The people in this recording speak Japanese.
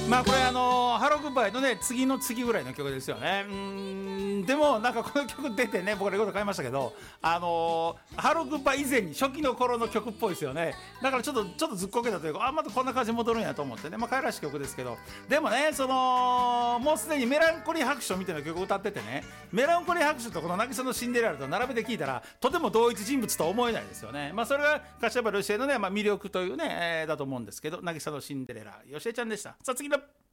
まあこれハローグッバイのね次の次ぐらいの曲ですよね。でもなんかこの曲出てね、僕レコード買いましたけど、ハローグッバイ以前に初期の頃の曲っぽいですよね。だからちょっとずっこけたというか、またこんな感じに戻るんやと思ってね、まあ可愛らしい曲ですけど、でもねもうすでにメランコリー白書みたいな曲を歌っててね、メランコリー白書とこの渚のシンデレラと並べて聴いたらとても同一人物とは思えないですよね。まあそれが柏原芳恵のね、魅力というね、だと思うんですけど、渚のシンデレラ、芳恵ちゃんでした。さあ次の